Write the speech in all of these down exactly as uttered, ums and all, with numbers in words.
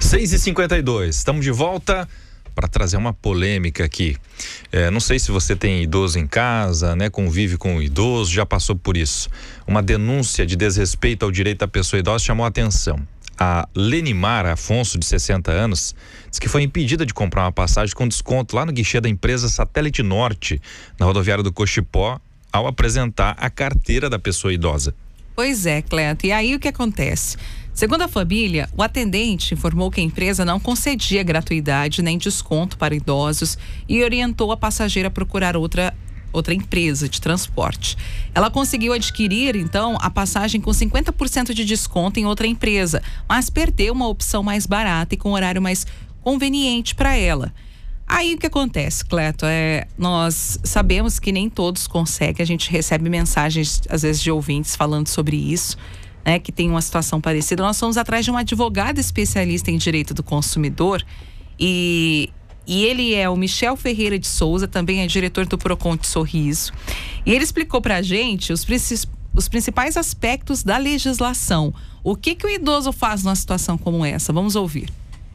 seis e cinquenta e dois, estamos de volta para trazer uma polêmica aqui. É, não sei se você tem idoso em casa, né? Convive com um idoso, já passou por isso. Uma denúncia de desrespeito ao direito da pessoa idosa chamou a atenção. A Lenimar Afonso, de sessenta anos, diz que foi impedida de comprar uma passagem com desconto lá no guichê da empresa Satélite Norte, na rodoviária do Cochipó, ao apresentar a carteira da pessoa idosa. Pois é, Cleto. E aí o que acontece? Segundo a família, o atendente informou que a empresa não concedia gratuidade nem desconto para idosos e orientou a passageira a procurar outra, outra empresa de transporte. Ela conseguiu adquirir, então, a passagem com cinquenta por cento de desconto em outra empresa, mas perdeu uma opção mais barata e com horário mais conveniente para ela. Aí o que acontece, Cleto, é, nós sabemos que nem todos conseguem, a gente recebe mensagens, às vezes, de ouvintes falando sobre isso, né, que tem uma situação parecida. Nós fomos atrás de um advogado especialista em direito do consumidor e, e ele é o Michel Ferreira de Souza, também é diretor do Procon de Sorriso. E ele explicou pra gente os, os principais aspectos da legislação. O que que o idoso faz numa situação como essa? Vamos ouvir.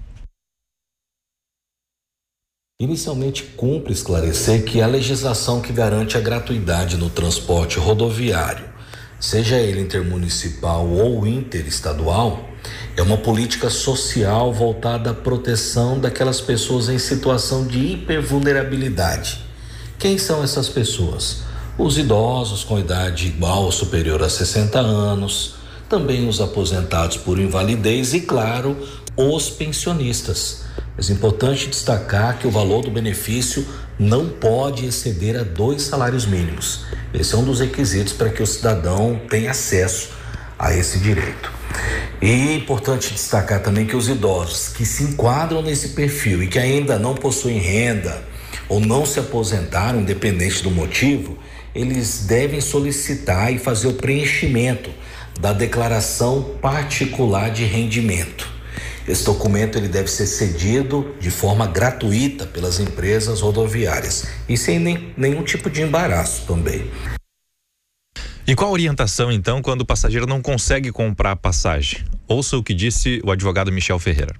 Inicialmente, cumpre esclarecer que a legislação que garante a gratuidade no transporte rodoviário, seja ele intermunicipal ou interestadual, é uma política social voltada à proteção daquelas pessoas em situação de hipervulnerabilidade. Quem são essas pessoas? Os idosos com idade igual ou superior a sessenta anos, também os aposentados por invalidez e, claro, os pensionistas. Mas é importante destacar que o valor do benefício não pode exceder a dois salários mínimos. Esse é um dos requisitos para que o cidadão tenha acesso a esse direito. E é importante destacar também que os idosos que se enquadram nesse perfil e que ainda não possuem renda ou não se aposentaram, independente do motivo, eles devem solicitar e fazer o preenchimento da declaração particular de rendimento. Esse documento ele deve ser cedido de forma gratuita pelas empresas rodoviárias e sem nem, nenhum tipo de embaraço também. E qual a orientação, então, quando o passageiro não consegue comprar a passagem? Ouça o que disse o advogado Michel Ferreira.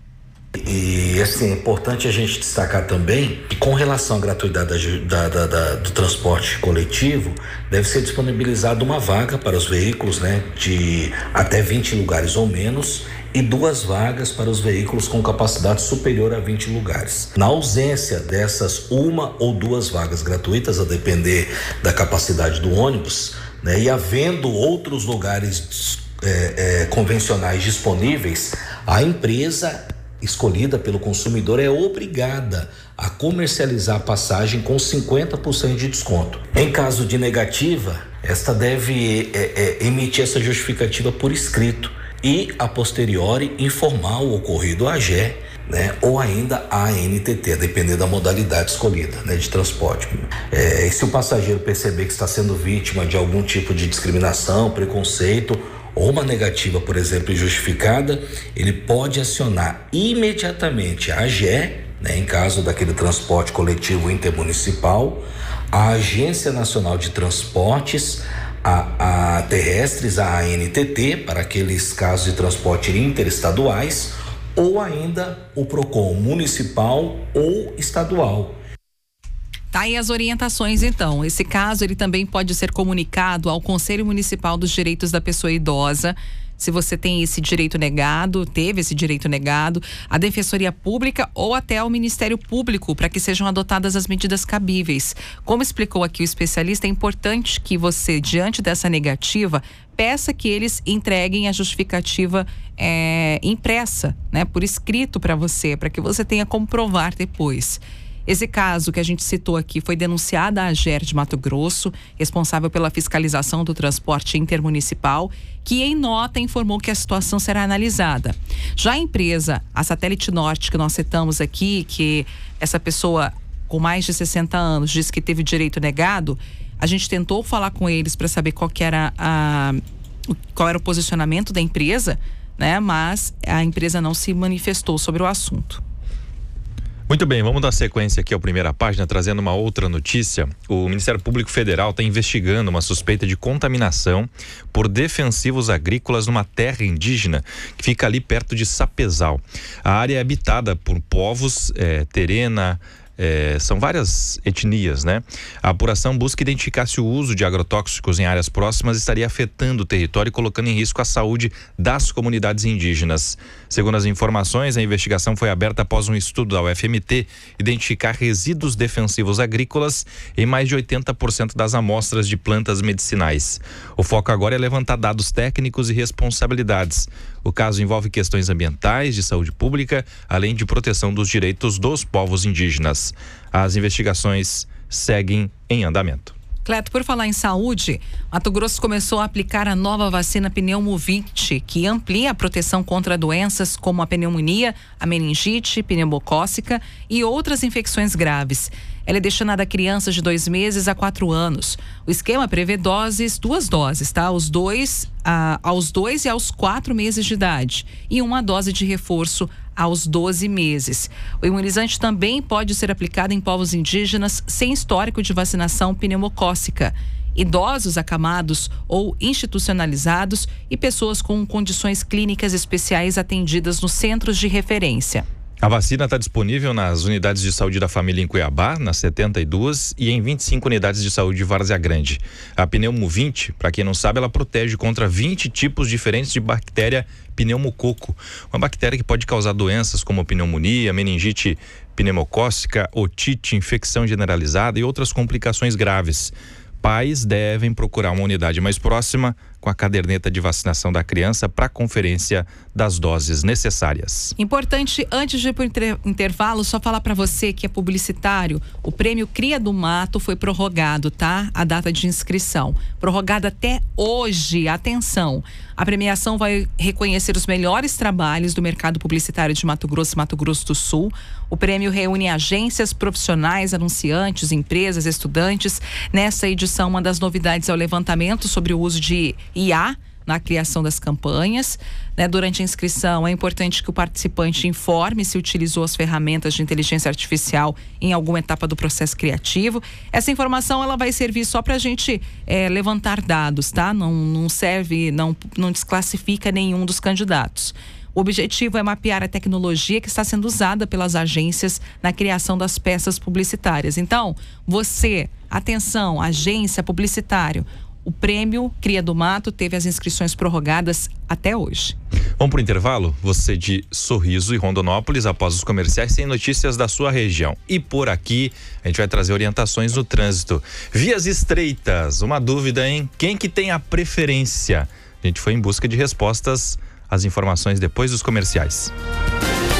E, assim, é importante a gente destacar também que, com relação à gratuidade da, da, da, do transporte coletivo, deve ser disponibilizada uma vaga para os veículos, né, de até vinte lugares ou menos, e duas vagas para os veículos com capacidade superior a vinte lugares. Na ausência dessas uma ou duas vagas gratuitas, a depender da capacidade do ônibus, né, e havendo outros lugares é, é, convencionais disponíveis, a empresa escolhida pelo consumidor é obrigada a comercializar a passagem com cinquenta por cento de desconto. Em caso de negativa, esta deve é, é, emitir essa justificativa por escrito e, a posteriori, informar o ocorrido à A G E, né, ou ainda à N T T, a depender da modalidade escolhida, né, de transporte. É, e se o passageiro perceber que está sendo vítima de algum tipo de discriminação, preconceito ou uma negativa, por exemplo, injustificada, ele pode acionar imediatamente a A G E, né, em caso daquele transporte coletivo intermunicipal, a Agência Nacional de Transportes, a, a terrestres, a A N T T, para aqueles casos de transporte interestaduais, ou ainda o Procon municipal ou estadual. Tá aí as orientações, então. Esse caso, ele também pode ser comunicado ao Conselho Municipal dos Direitos da Pessoa Idosa. Se você tem esse direito negado, teve esse direito negado, a Defensoria Pública ou até ao Ministério Público, para que sejam adotadas as medidas cabíveis. Como explicou aqui o especialista, é importante que você, diante dessa negativa, peça que eles entreguem a justificativa é, impressa, né, por escrito para você, para que você tenha como provar depois. Esse caso que a gente citou aqui foi denunciado à A G E R de Mato Grosso, responsável pela fiscalização do transporte intermunicipal, que em nota informou que a situação será analisada. Já a empresa, a Satélite Norte, que nós citamos aqui, que essa pessoa com mais de sessenta anos disse que teve direito negado, a gente tentou falar com eles para saber qual que era a, qual era o posicionamento da empresa, né? Mas a empresa não se manifestou sobre o assunto. Muito bem, vamos dar sequência aqui à primeira página, trazendo uma outra notícia. O Ministério Público Federal está investigando uma suspeita de contaminação por defensivos agrícolas numa terra indígena que fica ali perto de Sapezal. A área é habitada por povos é, Terena, É, são várias etnias, né? A apuração busca identificar se o uso de agrotóxicos em áreas próximas estaria afetando o território e colocando em risco a saúde das comunidades indígenas. Segundo as informações, a investigação foi aberta após um estudo da U F M T identificar resíduos defensivos agrícolas em mais de oitenta por cento das amostras de plantas medicinais. O foco agora é levantar dados técnicos e responsabilidades. O caso envolve questões ambientais, de saúde pública, além de proteção dos direitos dos povos indígenas. As investigações seguem em andamento. Cleto, por falar em saúde, Mato Grosso começou a aplicar a nova vacina Pneumovinte, que amplia a proteção contra doenças como a pneumonia, a meningite, pneumocócica e outras infecções graves. Ela é destinada a crianças de dois meses a quatro anos. O esquema prevê doses, duas doses, tá? Os dois, ah, aos dois e aos quatro meses de idade. E uma dose de reforço aos doze meses. O imunizante também pode ser aplicado em povos indígenas sem histórico de vacinação pneumocócica, idosos acamados ou institucionalizados e pessoas com condições clínicas especiais atendidas nos centros de referência. A vacina está disponível nas unidades de saúde da família em Cuiabá, nas setenta e duas, e em vinte e cinco unidades de saúde de Várzea Grande. A Pneumovinte, para quem não sabe, ela protege contra vinte tipos diferentes de bactéria pneumococo, uma bactéria que pode causar doenças como pneumonia, meningite pneumocócica, otite, infecção generalizada e outras complicações graves. Pais devem procurar uma unidade mais próxima com a caderneta de vacinação da criança para conferência das doses necessárias. Importante, antes de ir para o intervalo, só falar para você que é publicitário, o prêmio Cria do Mato foi prorrogado, tá? A data de inscrição. Prorrogada até hoje. Atenção! A premiação vai reconhecer os melhores trabalhos do mercado publicitário de Mato Grosso e Mato Grosso do Sul. O prêmio reúne agências, profissionais, anunciantes, empresas, estudantes. Nessa edição, uma das novidades é o levantamento sobre o uso de I A na criação das campanhas, né? Durante a inscrição é importante que o participante informe se utilizou as ferramentas de inteligência artificial em alguma etapa do processo criativo. Essa informação ela vai servir só para a gente é, levantar dados, tá? Não, não serve, não, não desclassifica nenhum dos candidatos. O objetivo é mapear a tecnologia que está sendo usada pelas agências na criação das peças publicitárias. Então, você, atenção, agência, publicitário, o prêmio Cria do Mato teve as inscrições prorrogadas até hoje. Vamos para o intervalo? Você de Sorriso e Rondonópolis, após os comerciais, tem notícias da sua região. E por aqui, a gente vai trazer orientações no trânsito. Vias estreitas, uma dúvida, hein? Quem que tem a preferência? A gente foi em busca de respostas às informações depois dos comerciais.